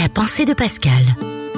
La pensée de Pascal.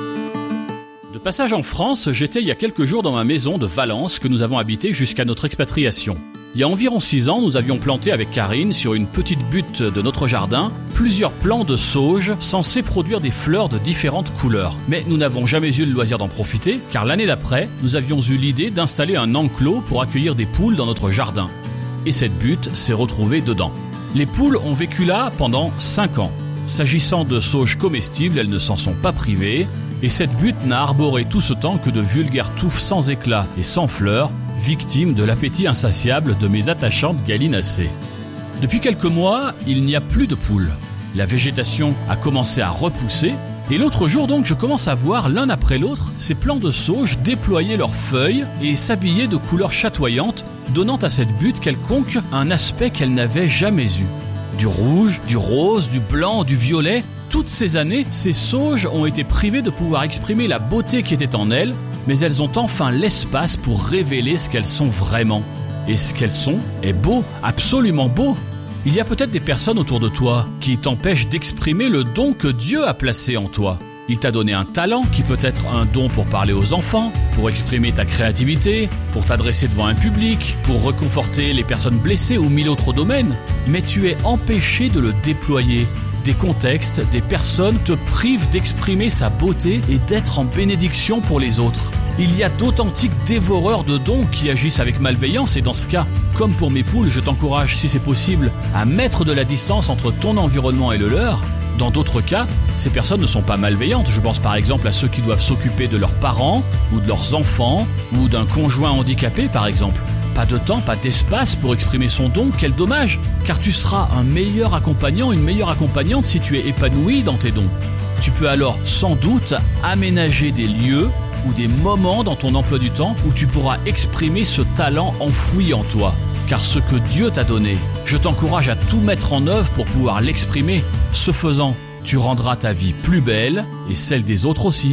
De passage en France, j'étais il y a quelques jours dans ma maison de Valence que nous avons habitée jusqu'à notre expatriation. Il y a environ 6 ans, nous avions planté avec Karine sur une petite butte de notre jardin plusieurs plants de sauge censés produire des fleurs de différentes couleurs. Mais nous n'avons jamais eu le loisir d'en profiter car l'année d'après, nous avions eu l'idée d'installer un enclos pour accueillir des poules dans notre jardin. Et cette butte s'est retrouvée dedans. Les poules ont vécu là pendant 5 ans. S'agissant de sauge comestibles, elles ne s'en sont pas privées, et cette butte n'a arboré tout ce temps que de vulgaires touffes sans éclat et sans fleurs, victimes de l'appétit insatiable de mes attachantes gallinacées. Depuis quelques mois, il n'y a plus de poules. La végétation a commencé à repousser, et l'autre jour donc je commence à voir l'un après l'autre ces plants de sauge déployer leurs feuilles et s'habiller de couleurs chatoyantes, donnant à cette butte quelconque un aspect qu'elle n'avait jamais eu. Du rouge, du rose, du blanc, du violet, toutes ces années, ces sauges ont été privées de pouvoir exprimer la beauté qui était en elles, mais elles ont enfin l'espace pour révéler ce qu'elles sont vraiment. Et ce qu'elles sont est beau, absolument beau. Il y a peut-être des personnes autour de toi qui t'empêchent d'exprimer le don que Dieu a placé en toi. Il t'a donné un talent qui peut être un don pour parler aux enfants, pour exprimer ta créativité, pour t'adresser devant un public, pour réconforter les personnes blessées ou 1000 autres domaines. Mais tu es empêché de le déployer. Des contextes, des personnes te privent d'exprimer sa beauté et d'être en bénédiction pour les autres. Il y a d'authentiques dévoreurs de dons qui agissent avec malveillance et dans ce cas, comme pour mes poules, je t'encourage, si c'est possible, à mettre de la distance entre ton environnement et le leur. Dans d'autres cas, ces personnes ne sont pas malveillantes. Je pense par exemple à ceux qui doivent s'occuper de leurs parents ou de leurs enfants ou d'un conjoint handicapé par exemple. Pas de temps, pas d'espace pour exprimer son don, quel dommage, car tu seras un meilleur accompagnant, une meilleure accompagnante si tu es épanoui dans tes dons. Tu peux alors sans doute aménager des lieux ou des moments dans ton emploi du temps où tu pourras exprimer ce talent enfoui en toi. Car ce que Dieu t'a donné, je t'encourage à tout mettre en œuvre pour pouvoir l'exprimer. Ce faisant, tu rendras ta vie plus belle et celle des autres aussi.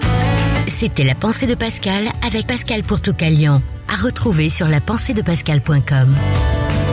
C'était la pensée de Pascal avec Pascal Pourtoucalian. À retrouver sur lapenseedepascal.com.